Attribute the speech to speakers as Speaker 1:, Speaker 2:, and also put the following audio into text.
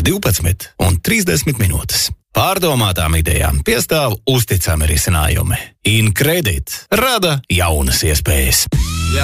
Speaker 1: ir 12 un 30 minūtes. Pārdomātām idejām piestāv uzticami risinājumi. InCredit rada jaunas iespējas.